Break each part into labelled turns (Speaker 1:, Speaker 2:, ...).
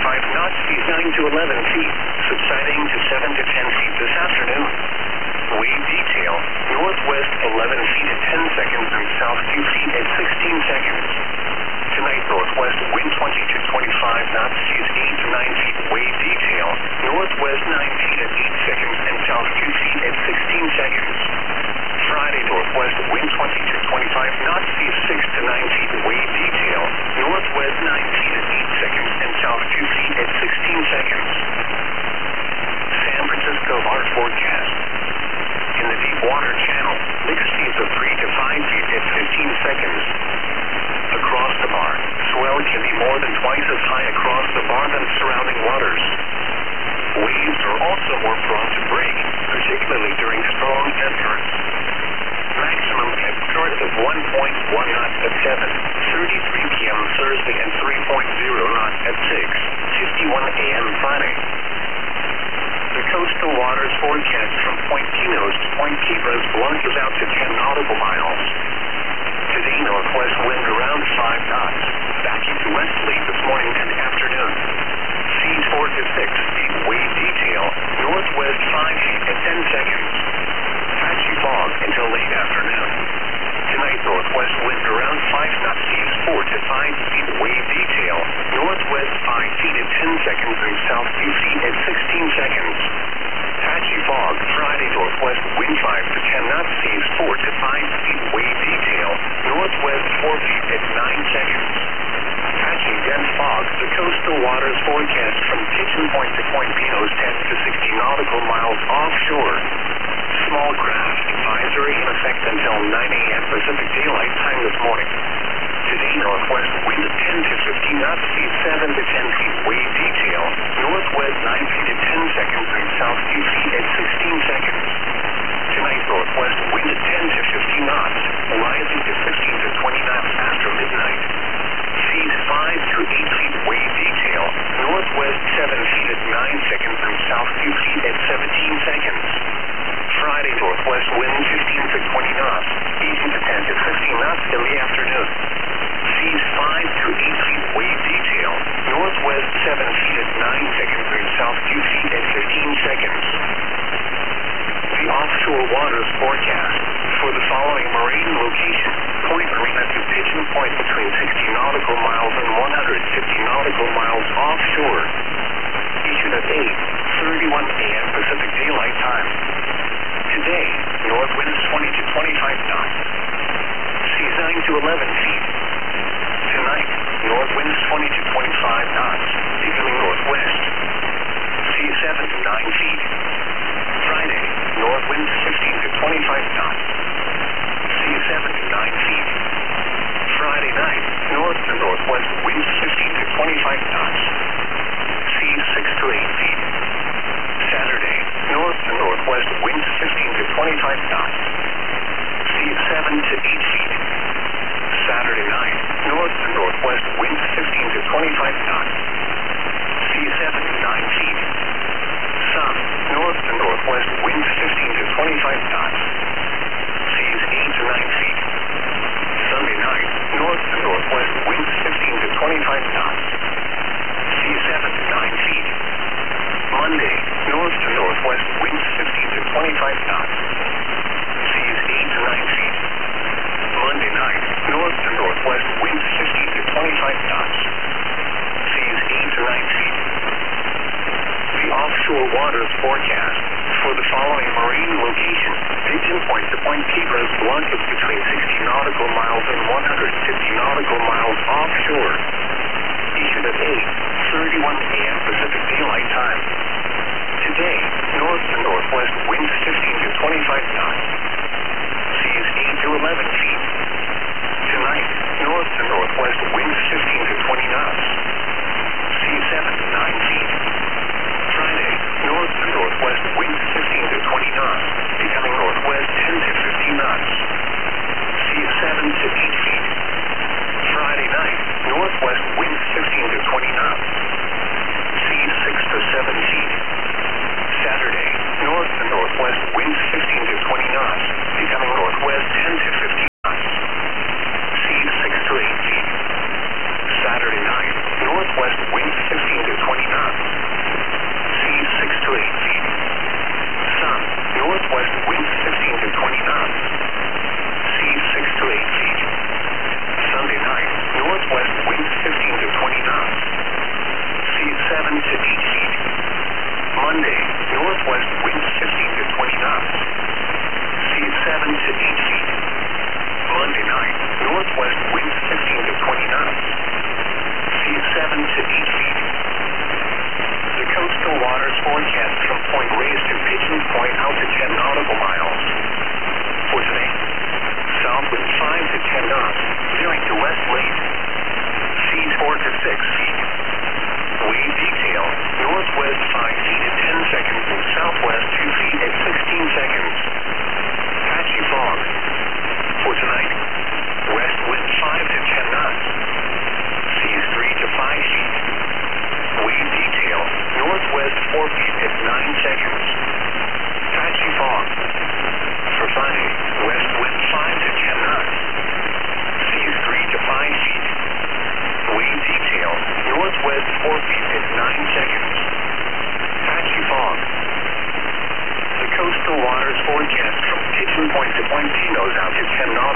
Speaker 1: knots, seas 9 to 11 feet, subsiding to 7 to 10 feet this afternoon. Wave detail, northwest 11 feet at 10 seconds and south 2 feet at 16 seconds. Tonight, northwest wind 20 to 25 knots, seas 8 to 9 feet, wave detail, northwest 9 feet at 8 seconds and south 2 feet at 16 seconds. Friday, northwest wind 20 to 25 knots, seas 6 to 9 feet, wave detail, northwest 9 feet at 8 seconds and south 2 feet at 16 seconds. San Francisco water forecast. In the deep water channel, mixed seas of 3 to 5 feet at 15 seconds. Across the bar, swell can be more than twice as high across the bar than surrounding waters. Waves are also more prone to break, particularly during strong ebb currents. Maximum ebb current of 1.1 knots at 7:33 p.m. Thursday and 3.0 knots at 6:51 a.m. Friday. The coastal waters forecast from Point Pinos to Point Quebras Blanc is out to 10 nautical miles. Today, northwest wind around 5 knots, backing to westerly this morning and afternoon. Seas 4 to 6 feet, wave detail, northwest 5 feet at 10 seconds. Patchy fog until late afternoon. Tonight, northwest wind around 5 knots, seas 4 to 5 feet, wave detail, northwest 5 feet at 10 seconds and south 2 feet at 16 seconds. Patchy fog, Friday, northwest wind 5 to 10 knots, seas 4 to 5 feet, wave detail, northwest 4 feet at 9 seconds. Patchy dense fog, the coastal waters forecast from Kitchen Point to Point Pinos 10 to 60 nautical miles offshore. Small craft advisory in effect until 9 a.m. Pacific Daylight Time this morning. Today, northwest wind 10 to 15 knots, seas 7 to 10 feet, wave detail, northwest 9 feet at 10 seconds and south 2 feet at 16 seconds. Tonight, northwest wind 10 to 15 knots, rising to 15 to 20 knots after midnight. Seas 5 to 8 feet, wave detail, northwest 7 feet at 9 seconds and south 2 feet at 17 seconds. Friday, northwest wind 15 to 20 knots, easing to 10 to 15 knots in the afternoon. Seas 5 to 8 feet, wave detail, northwest 7 feet at 9 seconds and south 2 feet at 15 seconds. The offshore waters forecast for the following marine location, Point Marina to Pigeon Point between 60 nautical miles and 150 nautical miles offshore. Issued at 8:31 a.m. Pacific Daylight Time. Today, north winds 20 to 25 knots. Seas 9 to 11 feet. Tonight, north winds 20 to 25 knots, becoming northwest. Seas 7 to 9 feet. Friday, north winds 15 to 25 knots. Seas 7 to 9 feet. Friday night, north to northwest winds 15 to 25 knots. Seas 6 to 8 feet. Saturday, north to northwest winds 15 to 25 knots. Seas 7 to 8 feet. Saturday night, north to northwest winds 15 to 25 knots. Seas 7 to 9 feet. Sun, north to northwest winds 15 to 25 knots. Seas 8 to 9 feet. Sunday night, north to northwest winds 15 to 25 knots. Seas 7 to 9 feet. Monday, north to northwest winds 15 to 25 knots. Seas 8 to 9 feet. Monday night, north to northwest winds 15 to 25 knots. Seas 8 to 9 feet. The offshore waters forecast for the following marine location, Pigeon Point to Point Quebras Blanc is between 60 nautical miles and 150 nautical miles offshore. Issued at 8:31 a.m. Pacific Daylight Time. Today, north to northwest winds 15 to 25 knots. Seas 8 to 11 feet. Tonight, north to northwest winds 15 to 20 knots. Seas 7 to 9 feet. Friday, north to northwest winds 15 to 20 knots, becoming northwest 10 to 15 knots. Seas 7 to 8 feet. Friday night, northwest winds 15 to 20 knots. Seas 6 to 7 feet. Saturday, north to northwest winds 15 to 20 knots.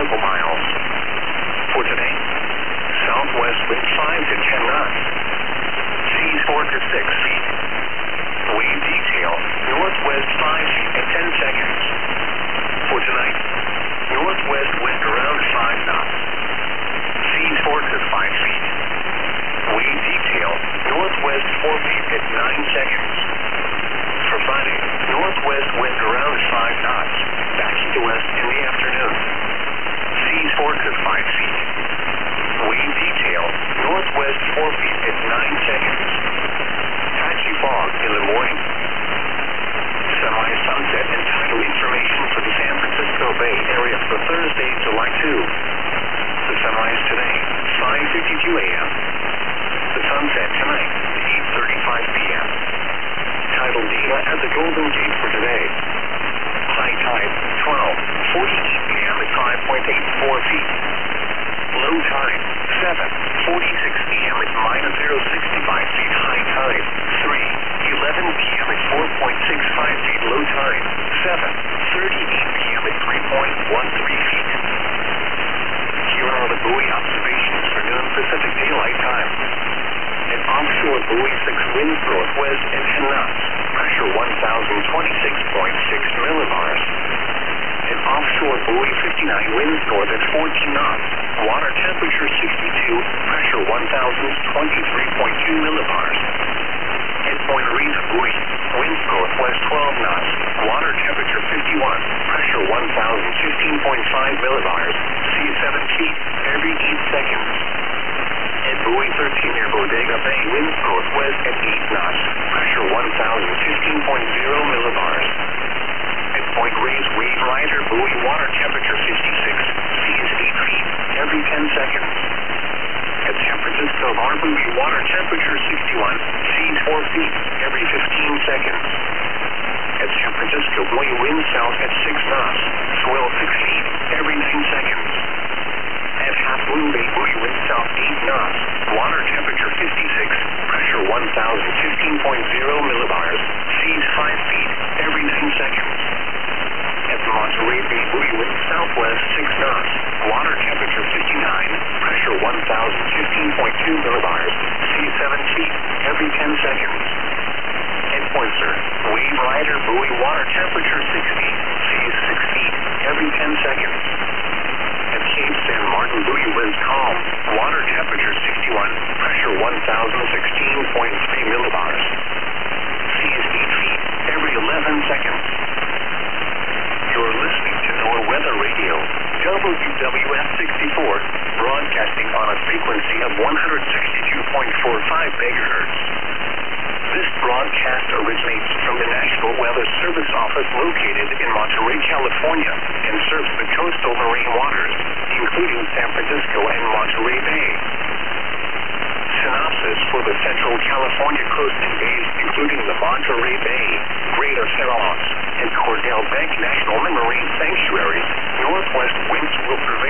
Speaker 1: nautical miles. For today, southwest wind 5 to 10 knots. Seas 4 to 6 feet. Wave detail, northwest 5 feet at 10 seconds. For tonight, northwest wind around 5 knots. Seas 4 to 5 feet. Wave detail, northwest 4 feet at 9 seconds. For Friday, northwest wind around 5 knots, back to west in the afternoon. Seas 4 to 5 feet. Wave detail, northwest 4 feet at 9 seconds. Patchy fog in the morning. Semi-sunset and tidal information for the San Francisco Bay Area for Thursday, July 2. The sunrise today, 5:52 a.m. The sunset tonight, 8:35 p.m. Tidal data at the Golden Gate for today. High tide, 12:48 p.m. at 5.84 feet. Low tide, 7:46 p.m. at -0.65 feet. High tide, 3:11 p.m. at 4.65 feet. Low tide, 7:38 p.m. at 3.13 feet. Here are the buoy observations for noon Pacific Daylight Time. An offshore buoy 6 winds northwest at 10 knots. Pressure 1,026.6 millibars. An offshore buoy 59 winds north at 14 knots. Water temperature 62. Pressure 1,023.2 millibars. At Point Reef buoy, winds northwest 12 knots. Water temperature 51. Pressure 1,015.5 millibars. Sea 7 feet every 8 seconds. At buoy 13 near Bodega Bay, winds northwest at 8 knots. Pressure 1,015.0 millibars. At Point Reyes Wave Rider buoy, water temperature 56. Seas 8 feet every 10 seconds. At San Francisco Bar buoy, water temperature 61. Seas 4 feet every 15 seconds. At San Francisco buoy, wind south at 6 knots. Swell 6 feet every 9 seconds. At Half Moon Bay buoy, wind south 8 knots. Water temperature 56. Pressure 1,015.0 millibars. Seas 5 feet every 9 seconds. At the Monterey Bay buoy, wind southwest 6 knots. Water temperature 59. Pressure 1,015.2 millibars. Sea 7 feet every 10 seconds. At Point Sur, Wave Rider buoy, water temperature 60. Seas 6 feet every 10 seconds. At Cape San Martin buoy, winds calm. Water temperature 61. Pressure 1,016.3 millibars. Seas 8 feet every 11 seconds. You're listening to NOAA Weather Radio, WWF 64, broadcasting on a frequency of 162.45 megahertz. This broadcast originates from the National Weather Service Office located in Monterey, California, and serves the coastal marine waters, including San Francisco and Monterey Bay. Synopsis for the Central California coast and bays, including the Monterey Bay, Greater Fairmont, and Cordell Bank National Marine Sanctuaries, northwest winds will prevail.